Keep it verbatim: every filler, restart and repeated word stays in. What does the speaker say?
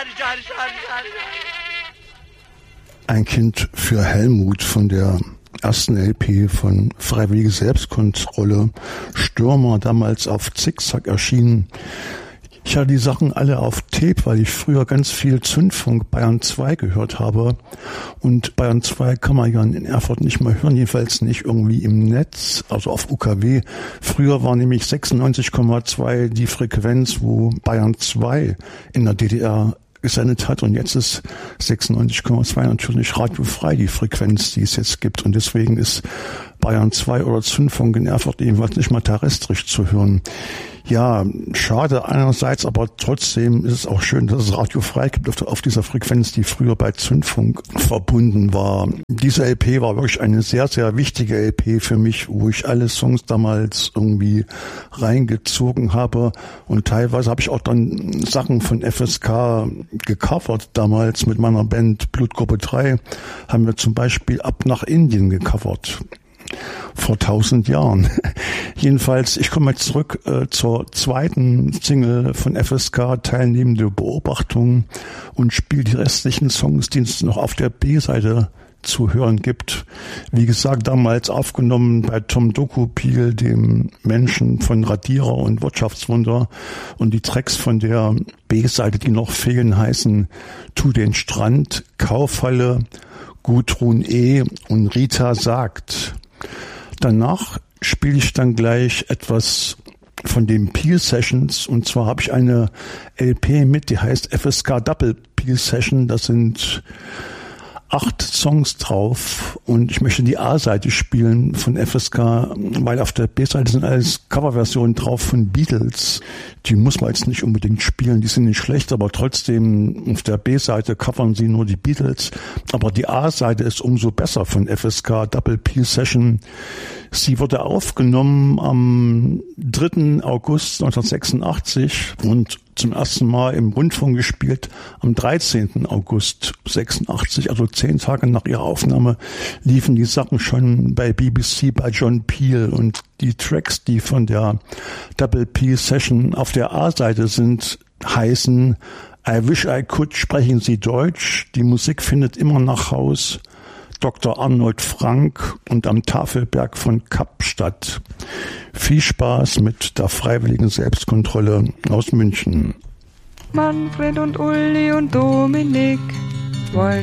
schade, schade, schade, schade. Ein Kind für Helmut von der ersten L P von Freiwillige Selbstkontrolle, Stürmer, damals auf Zickzack erschienen. Ich hatte die Sachen alle auf Tape, weil ich früher ganz viel Zündfunk Bayern zwei gehört habe. Und Bayern zwei kann man ja in Erfurt nicht mehr hören, jedenfalls nicht irgendwie im Netz, also auf U K W. Früher war nämlich sechsundneunzig Komma zwei die Frequenz, wo Bayern zwei in der D D R gesendet hat, und jetzt ist sechsundneunzig Komma zwei natürlich radiofrei, die Frequenz, die es jetzt gibt, und deswegen ist Bayern zwei oder Zündfunk in Erfurt ebenfalls nicht mal terrestrisch zu hören. Ja, schade einerseits, aber trotzdem ist es auch schön, dass es radiofrei gibt auf, auf dieser Frequenz, die früher bei Zündfunk verbunden war. Diese L P war wirklich eine sehr, sehr wichtige L P für mich, wo ich alle Songs damals irgendwie reingezogen habe, und teilweise habe ich auch dann Sachen von F S K gecovert. Damals mit meiner Band Blutgruppe drei haben wir zum Beispiel Ab nach Indien gecovert. Vor tausend Jahren. Jedenfalls, ich komme jetzt zurück äh, zur zweiten Single von F S K, Teilnehmende Beobachtung, und spiele die restlichen Songs, die es noch auf der B-Seite zu hören gibt. Wie gesagt, damals aufgenommen bei Tom Dokupil, dem Menschen von Radierer und Wirtschaftswunder, und die Tracks von der B-Seite, die noch fehlen, heißen Tu den Strand, Kaufhalle, Gudrun E. und Rita sagt. Danach spiele ich dann gleich etwas von den Peel Sessions, und zwar habe ich eine L P mit, die heißt F S K Double Peel Session. Das sind acht Songs drauf, und ich möchte die A-Seite spielen von F S K, weil auf der B-Seite sind alles Coverversionen drauf von Beatles. Die muss man jetzt nicht unbedingt spielen, die sind nicht schlecht, aber trotzdem auf der B-Seite covern sie nur die Beatles. Aber die A-Seite ist umso besser von F S K Double Peel Session. Sie wurde aufgenommen am dritten August neunzehnhundertsechsundachtzig und zum ersten Mal im Rundfunk gespielt am dreizehnten August sechsundachtzig, also zehn Tage nach ihrer Aufnahme, liefen die Sachen schon bei B B C, bei John Peel, und die Tracks, die von der Double Peel Session auf der A-Seite sind, heißen I Wish I Could, sprechen Sie Deutsch, die Musik findet immer nach Haus, Doktor Arnold Frank und am Tafelberg von Kapstadt. Viel Spaß mit der Freiwilligen Selbstkontrolle aus München. Manfred und Uli und Dominik wollen